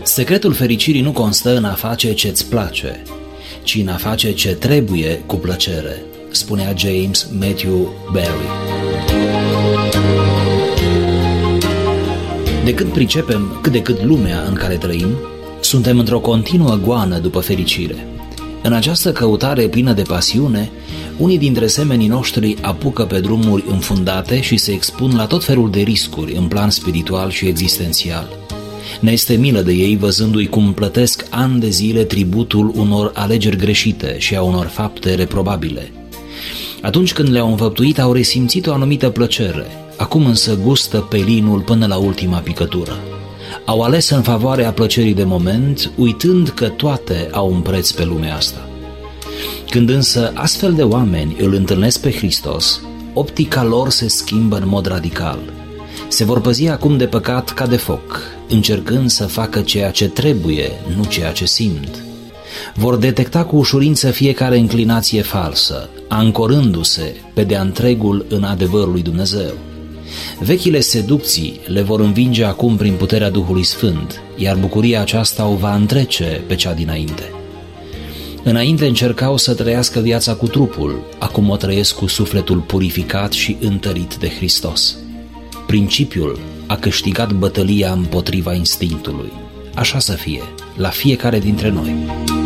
Secretul fericirii nu constă în a face ce-ți place, ci în a face ce trebuie cu plăcere, spunea James Matthew Barry. De când pricepem cât de cât lumea în care trăim, suntem într-o continuă goană după fericire. În această căutare plină de pasiune, unii dintre semenii noștri apucă pe drumuri înfundate și se expun la tot felul de riscuri în plan spiritual și existențial. Ne este milă de ei văzându-i cum plătesc ani de zile tributul unor alegeri greșite și a unor fapte reprobabile. Atunci când le-au înfăptuit, au resimțit o anumită plăcere, acum însă gustă pelinul până la ultima picătură. Au ales în favoarea plăcerii de moment, uitând că toate au un preț pe lumea asta. Când însă astfel de oameni îl întâlnesc pe Hristos, optica lor se schimbă în mod radical. Se vor păzi acum de păcat ca de foc, încercând să facă ceea ce trebuie, nu ceea ce simt. Vor detecta cu ușurință fiecare înclinație falsă, ancorându-se pe de-a întregul în adevărul lui Dumnezeu. Vechile seducții le vor învinge acum prin puterea Duhului Sfânt, iar bucuria aceasta o va întrece pe cea dinainte. Înainte încercau să trăiască viața cu trupul, acum o trăiesc cu sufletul purificat și întărit de Hristos. Principiul a câștigat bătălia împotriva instinctului. Așa să fie, la fiecare dintre noi.